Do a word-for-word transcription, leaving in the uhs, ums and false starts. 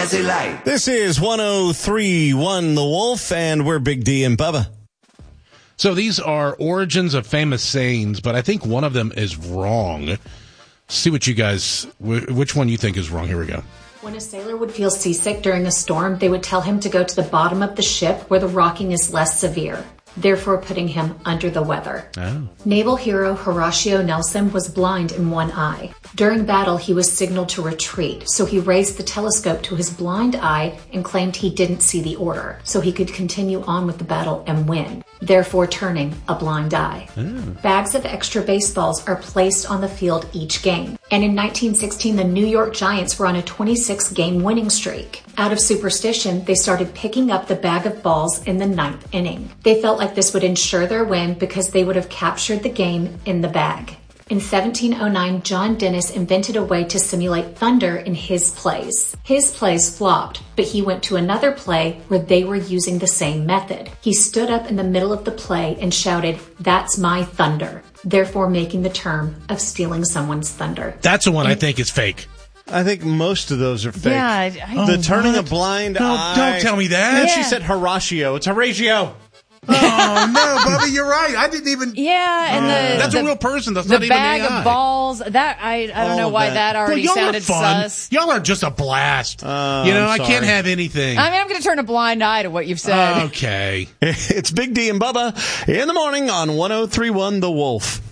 Jazzy Light. This is one oh three point one The Wolf, and we're Big D and Bubba. So these are origins of famous sayings, but I think one of them is wrong. See what you guys, which one you think is wrong. Here we go. When a sailor would feel seasick during a storm, they would tell him to go to the bottom of the ship where the rocking is less severe, therefore putting him under the weather. Oh. Naval hero Horatio Nelson was blind in one eye. During battle, he was signaled to retreat, so he raised the telescope to his blind eye and claimed he didn't see the order, so he could continue on with the battle and win, therefore turning a blind eye. Oh. Bags of extra baseballs are placed on the field each game. And in nineteen sixteen, the New York Giants were on a twenty-six game winning streak. Out of superstition, they started picking up the bag of balls in the ninth inning. They felt like this would ensure their win because they would have captured the game in the bag. In seventeen oh nine, John Dennis invented a way to simulate thunder in his plays. His plays flopped, but he went to another play where they were using the same method. He stood up in the middle of the play and shouted, "That's my thunder," therefore making the term of stealing someone's thunder. That's the one and I think is fake. I think most of those are fake. Yeah, I, I, the oh, turning what? a blind no, eye. Don't tell me that. And Yeah. she said Horatio. It's Horatio. Oh, no, Bubba, you're right. I didn't even... Yeah, and the That's the, a real person. That's the not even bag A I. of balls. That I I don't All know why that. that already well, y'all sounded are fun. sus. Y'all are just a blast. Oh, you know, I'm I can't sorry. have anything. I mean, I'm going to turn a blind eye to what you've said. Okay. It's Big D and Bubba in the morning on one oh three point one The Wolf.